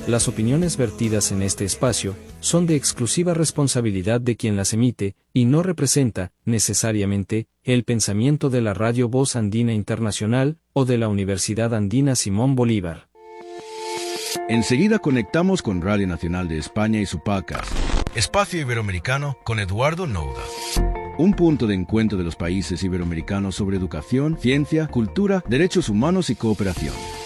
Las opiniones vertidas en este espacio son de exclusiva responsabilidad de quien las emite, y no representa, necesariamente, el pensamiento de la Radio Voz Andina Internacional o de la Universidad Andina Simón Bolívar. Enseguida conectamos con Radio Nacional de España y su podcast, Espacio Iberoamericano con Eduardo Nouda. Un punto de encuentro de los países iberoamericanos sobre educación, ciencia, cultura, derechos humanos y cooperación.